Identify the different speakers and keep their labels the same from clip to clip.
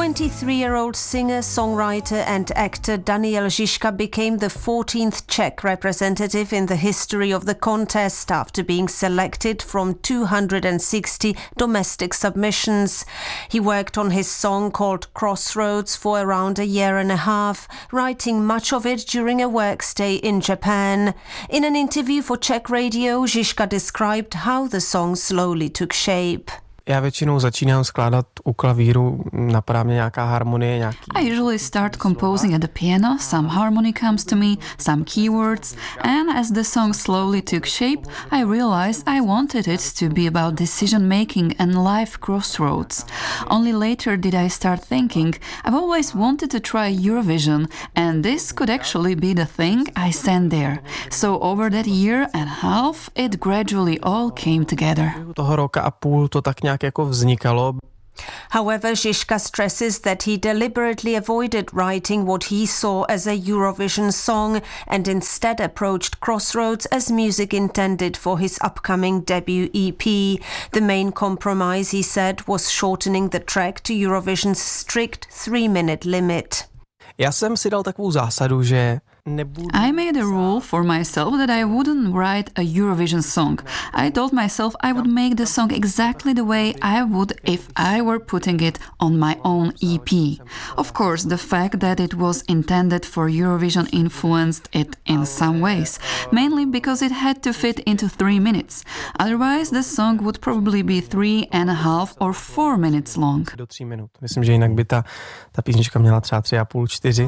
Speaker 1: 23-year-old singer, songwriter and actor Daniel Žižka became the 14th Czech representative in the history of the contest after being selected from 260 domestic submissions. He worked on his song called Crossroads for around a year and a half, writing much of it during a work stay in Japan. In an interview for Czech radio, Žižka described how the song slowly took shape.
Speaker 2: Já většinou začínám skládat u klavíru, napadá mě nějaká harmonie, nějaký...
Speaker 3: I usually start composing at the piano, some harmony comes to me, some keywords, and as the song slowly took shape, I realized I wanted it to be about decision-making and life crossroads. Only later did I start thinking, I've always wanted to try Eurovision, and this could actually be the thing I sent there. So over that year and a half, it gradually all came together.
Speaker 2: Toho roka a půl to tak nějak jako vznikalo.
Speaker 1: However, Žižka stresses that he deliberately avoided writing what he saw as a Eurovision song and instead approached Crossroads as music intended for his upcoming debut EP. The main compromise, he said, was shortening the track to Eurovision's strict 3-minute limit.
Speaker 2: Já jsem si dal takovou zásadu, že
Speaker 3: I made a rule for myself that I wouldn't write a Eurovision song. I told myself I would make the song exactly the way I would if I were putting it on my own EP. Of course, the fact that it was intended for Eurovision influenced it in some ways, mainly because it had to fit into 3 minutes. Otherwise, the song would probably be 3.5 or 4 minutes long.
Speaker 2: Do 3 minut. Myslím, že jinak by ta písnička měla třeba 3,5, 4.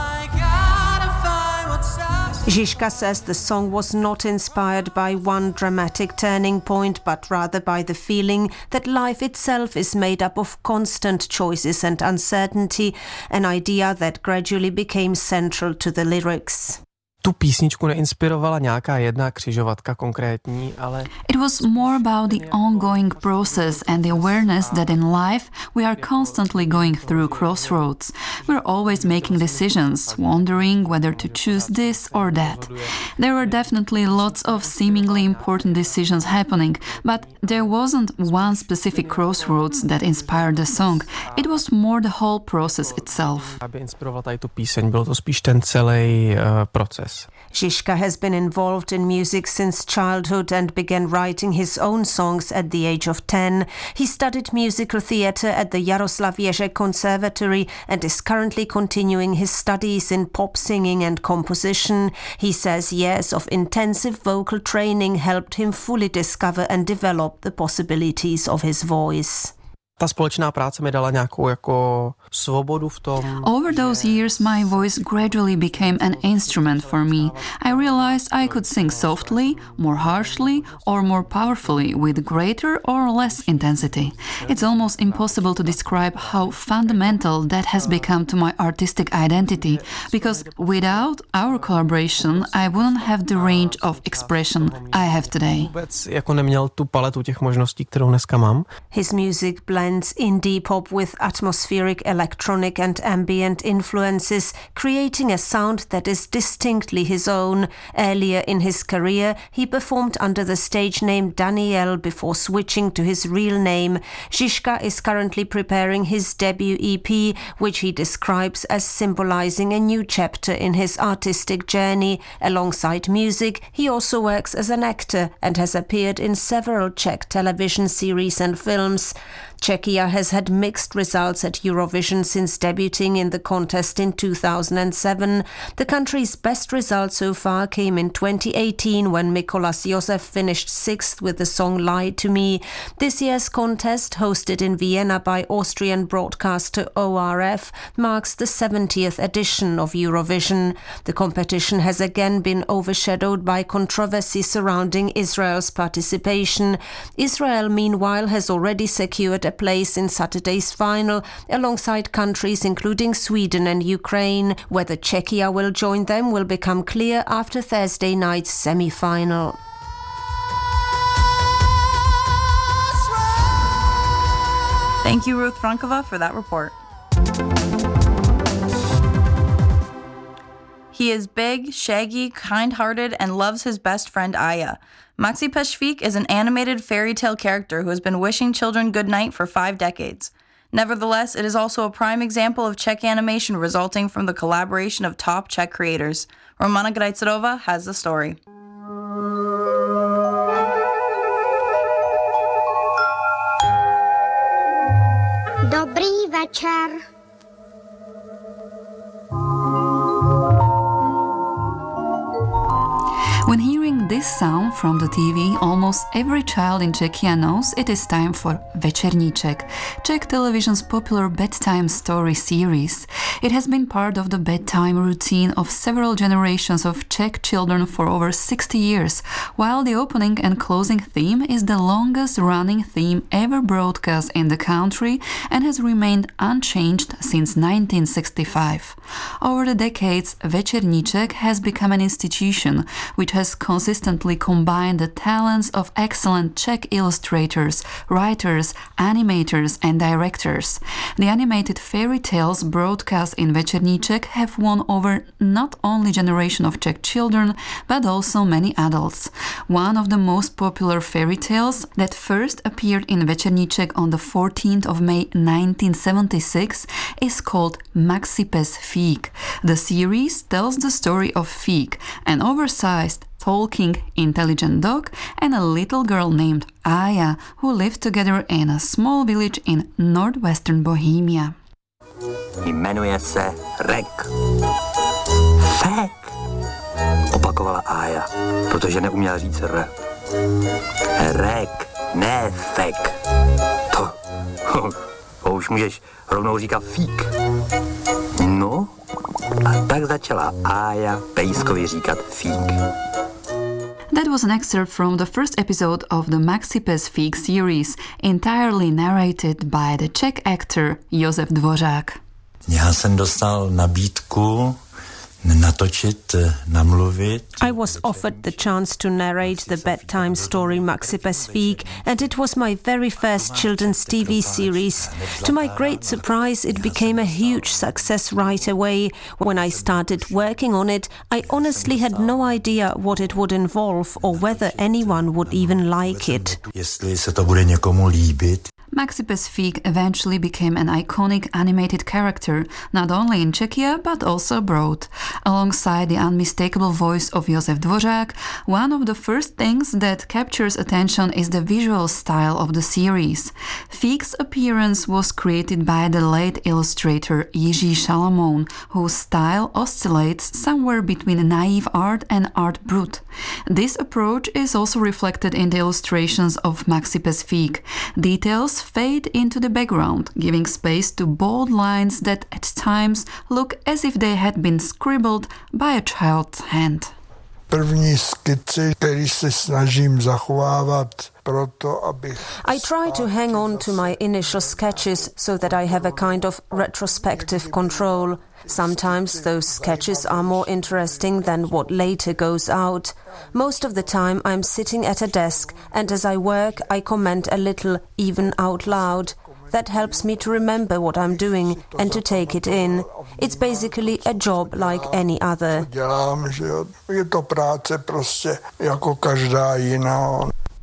Speaker 1: Žižka says the song was not inspired by one dramatic turning point, but rather by the feeling that life itself is made up of constant choices and uncertainty, an idea that gradually became central to the lyrics.
Speaker 2: Tu písničku neinspirovala nějaká jedna křižovatka konkrétní, ale...
Speaker 3: It was more about the ongoing process and the awareness that in life we are constantly going through crossroads. We're always making decisions, wondering whether to choose this or that. There were definitely lots of seemingly important decisions happening, but there wasn't one specific crossroads that inspired the song. It was more the whole process itself.
Speaker 2: Aby inspirovala tady tu píseň, byl to spíš ten celý proces.
Speaker 1: Žižka has been involved in music since childhood and began writing his own songs at the age of 10. He studied musical theatre at the Jaroslav Ježek Conservatory and is currently continuing his studies in pop singing and composition. He says years of intensive vocal training helped him fully discover and develop the possibilities of his voice.
Speaker 2: Ta společná práce mi dala nějakou jako svobodu v tom.
Speaker 3: Over those years, my voice gradually became an instrument for me. I realized I could sing softly, more harshly, or more powerfully with greater or less intensity. It's almost impossible to describe how fundamental that has become to my artistic identity, because without our collaboration, I wouldn't have the range of expression I have today.
Speaker 2: Vůbec jako neměl tu paletu těch možností, kterou dneska mám.
Speaker 1: His music blends indie pop with atmospheric electronic and ambient influences, creating a sound that is distinctly his own. Earlier in his career, he performed under the stage name Daniel before switching to his real name. Žižka is currently preparing his debut EP, which he describes as symbolizing a new chapter in his artistic journey. Alongside music, he also works as an actor and has appeared in several Czech television series and films. Czechia has had mixed results at Eurovision since debuting in the contest in 2007. The country's best result so far came in 2018 when Mikolas Josef finished 6th with the song Lie to Me. This year's contest, hosted in Vienna by Austrian broadcaster ORF, marks the 70th edition of Eurovision. The competition has again been overshadowed by controversy surrounding Israel's participation. Israel, meanwhile, has already secured a place in Saturday's final alongside countries including Sweden and Ukraine. Whether Czechia will join them will become clear after Thursday night's semi-final.
Speaker 4: Thank you, Ruth Frankova, for that report. He is big, shaggy, kind-hearted, and loves his best friend Aya. Maxi Peshvik is an animated fairy tale character who has been wishing children good night for 5 decades. Nevertheless, it is also a prime example of Czech animation resulting from the collaboration of top Czech creators. Romana Grajcerova has the story.
Speaker 5: Dobrý večer.
Speaker 3: When hearing this sound from the TV, almost every child in Czechia knows it is time for Večerníček, Czech television's popular bedtime story series. It has been part of the bedtime routine of several generations of Czech children for over 60 years, while the opening and closing theme is the longest running theme ever broadcast in the country and has remained unchanged since 1965. Over the decades, Večerníček has become an institution which has consistently combined the talents of excellent Czech illustrators, writers, animators and directors. The animated fairy tales broadcast in Večerníček have won over not only generation of Czech children, but also many adults. One of the most popular fairy tales that first appeared in Večerníček on the 14th of May 1976 is called Maxi Pes Fík. The series tells the story of Fík, an oversized, talking, intelligent dog, and a little girl named Aya, who lived together in a small village in northwestern Bohemia.
Speaker 6: Jmenuje se Rek. Fek, opakovala Aya, protože neuměla říct R. Rek, ne fek. To už můžeš rovnou říkat fík. No, a tak začala Aya pejskovi říkat fík.
Speaker 3: That was an excerpt from the first episode of the Maxi Pes Fík series, entirely narrated by the Czech actor Josef Dvořák.
Speaker 7: Já jsem dostal nabídku natočit, namluvit.
Speaker 1: I was offered the chance to narrate the bedtime story Maxi Pes Fík, and it was my very first children's TV series. To my great surprise, it became a huge success right away. When I started working on it, I honestly had no idea what it would involve or whether anyone would even like it.
Speaker 7: Jestli se to bude někomu líbit.
Speaker 3: Maxi Pes Fík eventually became an iconic animated character, not only in Czechia but also abroad. Alongside the unmistakable voice of Josef Dvořák, one of the first things that captures attention is the visual style of the series. Fík's appearance was created by the late illustrator Jiří Šalamoun, whose style oscillates somewhere between naive art and art brut. This approach is also reflected in the illustrations of Maxi Pes Fík. Details fade into the background, giving space to bold lines that at times look as if they had been scribbled by a child's hand.
Speaker 8: První skici, který se snažím zachovávat proto, abych...
Speaker 1: I try to hang on to my initial sketches so that I have a kind of retrospective control. Sometimes those sketches are more interesting than what later goes out. Most of the time I'm sitting at a desk, and as I work I comment a little, even out loud. That helps me to remember what I'm doing and to take it in. It's basically a job like any other.
Speaker 8: Dělám, že jo. Je to práce prostě jako každá jiná.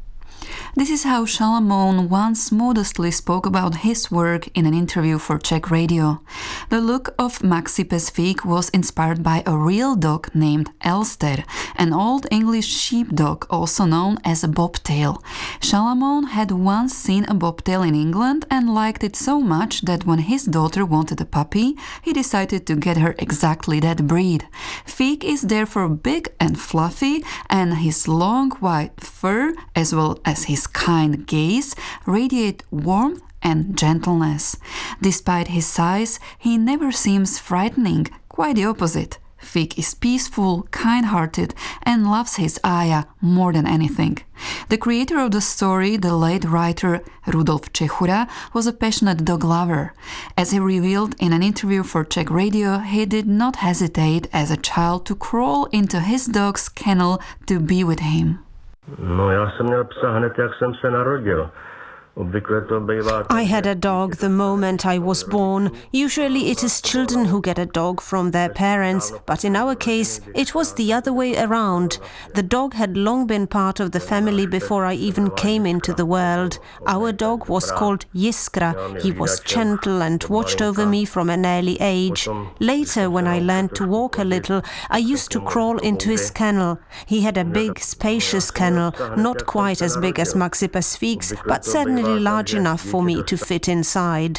Speaker 3: This is how Šalamoun once modestly spoke about his work in an interview for Czech radio. The look of Maxi Pes Fík was inspired by a real dog named Elster, an old English sheepdog also known as a bobtail. Šalamoun had once seen a bobtail in England and liked it so much that when his daughter wanted a puppy, he decided to get her exactly that breed. Fík is therefore big and fluffy, and his long white fur, as well as his kind gaze, radiate warmth and gentleness. Despite his size, he never seems frightening, quite the opposite. Fík is peaceful, kind-hearted, and loves his Aya more than anything. The creator of the story, the late writer Rudolf Čechura, was a passionate dog lover. As he revealed in an interview for Czech radio, he did not hesitate as a child to crawl into his dog's kennel to be with him.
Speaker 9: No, já jsem měl psa hned, jak jsem se narodil.
Speaker 1: I had a dog the moment I was born. Usually it is children who get a dog from their parents, but in our case it was the other way around. The dog had long been part of the family before I even came into the world. Our dog was called Jiskra. He was gentle and watched over me from an early age. Later, when I learned to walk a little, I used to crawl into his kennel. He had a big, spacious kennel, not quite as big as Maxipes Fix, but certainly large enough for me to fit inside.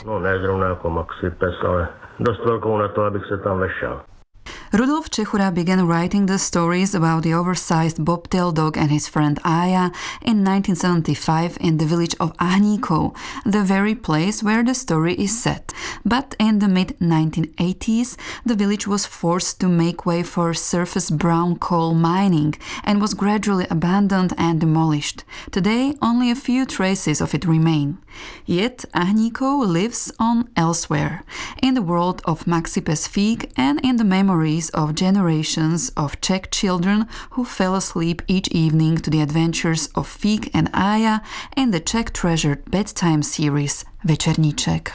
Speaker 3: Rudolf Čechura began writing the stories about the oversized bobtail dog and his friend Aya in 1975 in the village of Ahníkov, the very place where the story is set. But in the mid-1980s, the village was forced to make way for surface brown coal mining and was gradually abandoned and demolished. Today, only a few traces of it remain. Yet Ahníkov lives on elsewhere, in the world of Maxipes Fix and in the memories of generations of Czech children who fell asleep each evening to the adventures of Fix and Aya in the Czech treasured bedtime series Večerníček.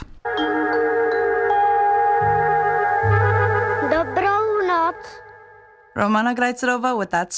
Speaker 5: Dobrou noc.
Speaker 4: Romana Grajcová with that